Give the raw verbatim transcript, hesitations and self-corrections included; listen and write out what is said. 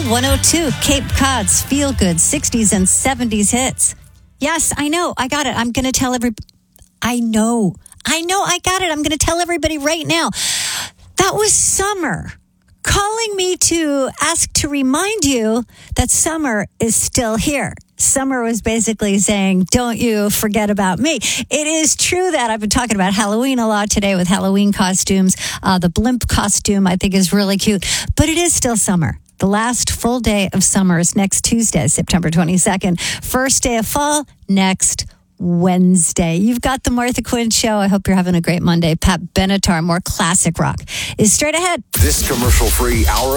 one oh two, Cape Cod's Feel Good sixties and seventies hits. Yes, I know. I got it. I'm going to tell every. I know. I know. I got it. I'm going to tell everybody right now. That was Summer calling me to ask to remind you that summer is still here. Summer was basically saying, don't you forget about me. It is true that I've been talking about Halloween a lot today with Halloween costumes. Uh, the blimp costume, I think, is really cute. But it is still summer. The last full day of summer is next Tuesday, September twenty-second. First day of fall, next Wednesday. You've got the Martha Quinn Show. I hope you're having a great Monday. Pat Benatar, more classic rock, is straight ahead. This commercial-free hour